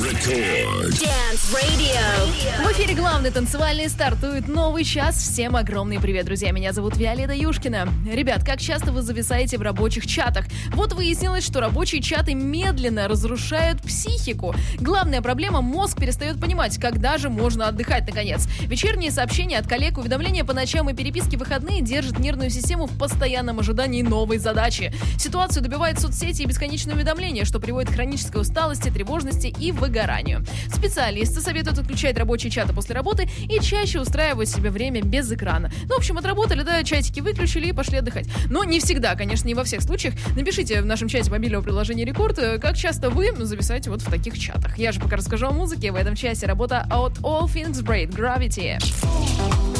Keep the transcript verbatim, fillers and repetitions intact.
Рекорд. Dance Radio. В эфире главный танцевальный, стартует новый час. Всем огромный привет, друзья. Меня зовут Виолетта Юшкина. Ребят, как часто вы зависаете в рабочих чатах? Вот выяснилось, что рабочие чаты медленно разрушают психику. Главная проблема — мозг перестает понимать, когда же можно отдыхать наконец. Вечерние сообщения от коллег, уведомления по ночам и переписки в выходные держат нервную систему в постоянном ожидании новой задачи. Ситуацию добивают соцсети и бесконечные уведомления, что приводит к хронической усталости, тревожности и выгоранию. Специалисты советуют отключать рабочие чаты после работы и чаще устраивать себе время без экрана. Ну, в общем, отработали, да, чатики выключили и пошли отдыхать. Но не всегда, конечно, не во всех случаях. Напишите в нашем чате мобильного приложения Рекорд, как часто вы зависаете вот в таких чатах. Я же пока расскажу о музыке. В этом часе работа от All Things Great, Gravity.